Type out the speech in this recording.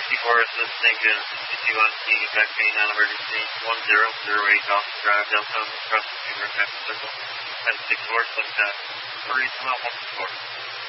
64 assisting CT1T, back main non-emergency, 1008 off the drive, Delta, across the river, half circle, 1064, select 3, 164.